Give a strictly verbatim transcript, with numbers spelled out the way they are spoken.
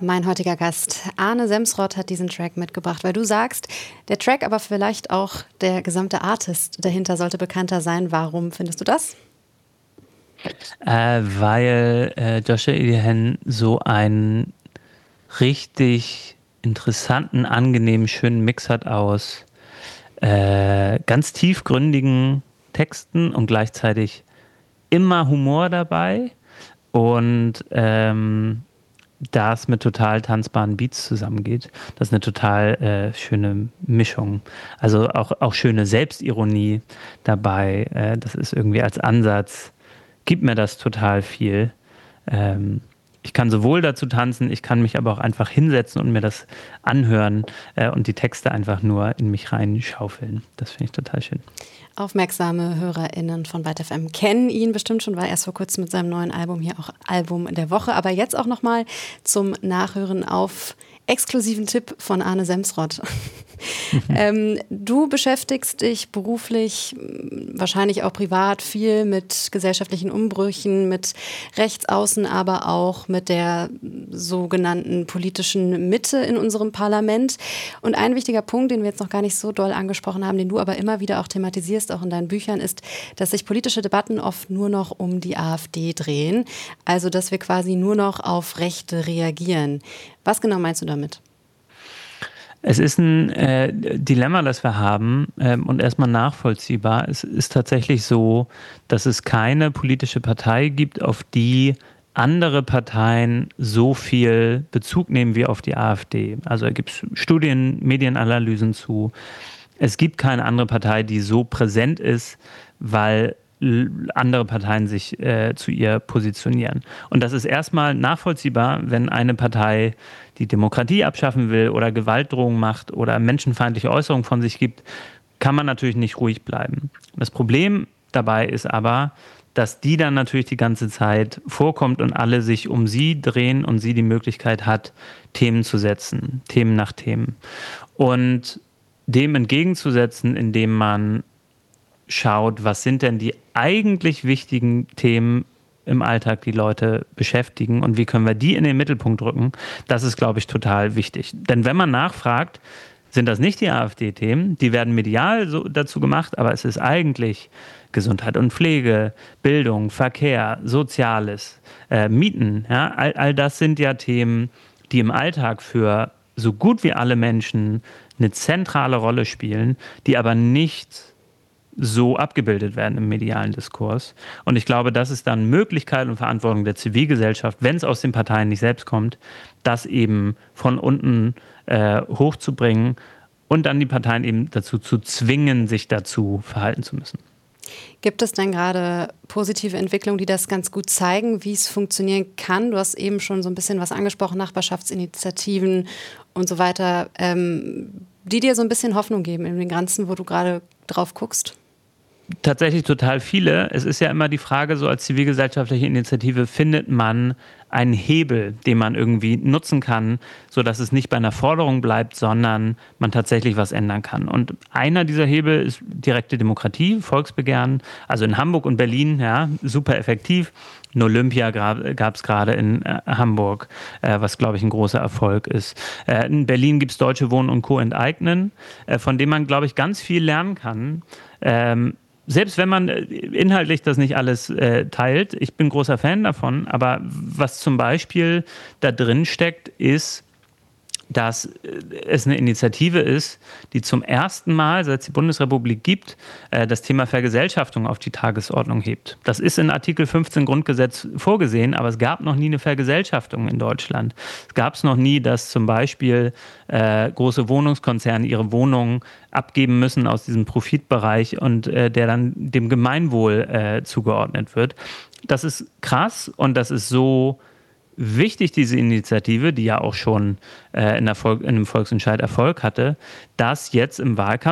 Mein heutiger Gast Arne Semsrott hat diesen Track mitgebracht, weil du sagst, der Track, aber vielleicht auch der gesamte Artist dahinter sollte bekannter sein. Warum findest du das? Äh, weil äh, Joshua Ilihen so einen richtig interessanten, angenehmen, schönen Mix hat aus äh, ganz tiefgründigen Texten und gleichzeitig immer Humor dabei und ähm, das mit total tanzbaren Beats zusammengeht. Das ist eine total äh, schöne Mischung. Also auch, auch schöne Selbstironie dabei. Äh, das ist irgendwie als Ansatz, gibt mir das total viel. Ähm, ich kann sowohl dazu tanzen, ich kann mich aber auch einfach hinsetzen und mir das anhören äh, und die Texte einfach nur in mich reinschaufeln. Das finde ich total schön. Aufmerksame HörerInnen von Byte F M kennen ihn bestimmt schon, war erst vor kurzem mit seinem neuen Album hier auch Album der Woche. Aber jetzt auch nochmal zum Nachhören auf exklusiven Tipp von Arne Semsrott. ähm, du beschäftigst dich beruflich, wahrscheinlich auch privat, viel mit gesellschaftlichen Umbrüchen, mit Rechtsaußen, aber auch mit der sogenannten politischen Mitte in unserem Parlament. Und ein wichtiger Punkt, den wir jetzt noch gar nicht so doll angesprochen haben, den du aber immer wieder auch thematisierst, auch in deinen Büchern, ist, dass sich politische Debatten oft nur noch um die AfD drehen. Also, dass wir quasi nur noch auf Rechte reagieren. Was genau meinst du damit? Es ist ein äh, Dilemma, das wir haben ähm, und erstmal nachvollziehbar. Es ist tatsächlich so, dass es keine politische Partei gibt, auf die andere Parteien so viel Bezug nehmen wie auf die AfD. Also da gibt es Studien, Medienanalysen zu. Es gibt keine andere Partei, die so präsent ist, weil andere Parteien sich äh, zu ihr positionieren. Und das ist erstmal nachvollziehbar, wenn eine Partei die Demokratie abschaffen will oder Gewaltdrohungen macht oder menschenfeindliche Äußerungen von sich gibt, kann man natürlich nicht ruhig bleiben. Das Problem dabei ist aber, dass die dann natürlich die ganze Zeit vorkommt und alle sich um sie drehen und sie die Möglichkeit hat, Themen zu setzen, Themen nach Themen. Und dem entgegenzusetzen, indem man schaut, was sind denn die eigentlich wichtigen Themen im Alltag, die Leute beschäftigen und wie können wir die in den Mittelpunkt rücken, das ist, glaube ich, total wichtig. Denn wenn man nachfragt, sind das nicht die AfD-Themen, die werden medial so dazu gemacht, aber es ist eigentlich Gesundheit und Pflege, Bildung, Verkehr, Soziales, äh, Mieten, ja, all, all das sind ja Themen, die im Alltag für so gut wie alle Menschen eine zentrale Rolle spielen, die aber nicht so abgebildet werden im medialen Diskurs. Und ich glaube, das ist dann Möglichkeit und Verantwortung der Zivilgesellschaft, wenn es aus den Parteien nicht selbst kommt, das eben von unten äh, hochzubringen und dann die Parteien eben dazu zu zwingen, sich dazu verhalten zu müssen. Gibt es denn gerade positive Entwicklungen, die das ganz gut zeigen, wie es funktionieren kann? Du hast eben schon so ein bisschen was angesprochen, Nachbarschaftsinitiativen und so weiter, ähm, die dir so ein bisschen Hoffnung geben in den Ganzen, wo du gerade drauf guckst? Tatsächlich total viele. Es ist ja immer die Frage, so als zivilgesellschaftliche Initiative findet man einen Hebel, den man irgendwie nutzen kann, sodass es nicht bei einer Forderung bleibt, sondern man tatsächlich was ändern kann. Und einer dieser Hebel ist direkte Demokratie, Volksbegehren. Also in Hamburg und Berlin, ja, super effektiv. Ein Olympia gab es gerade in äh, Hamburg, äh, was, glaube ich, ein großer Erfolg ist. Äh, in Berlin gibt es Deutsche Wohnen und Co. enteignen, äh, von dem man, glaube ich, ganz viel lernen kann. Ähm, Selbst wenn man inhaltlich das nicht alles äh, teilt, ich bin großer Fan davon, aber was zum Beispiel da drin steckt, ist, dass es eine Initiative ist, die zum ersten Mal, seit es die Bundesrepublik gibt, das Thema Vergesellschaftung auf die Tagesordnung hebt. Das ist in Artikel fünfzehn Grundgesetz vorgesehen, aber es gab noch nie eine Vergesellschaftung in Deutschland. Es gab es noch nie, dass zum Beispiel äh, große Wohnungskonzerne ihre Wohnungen abgeben müssen aus diesem Profitbereich und äh, der dann dem Gemeinwohl äh, zugeordnet wird. Das ist krass und das ist so wichtig, diese Initiative, die ja auch schon äh, in, der Vol- in einem Volksentscheid Erfolg hatte, dass jetzt im Wahlkampf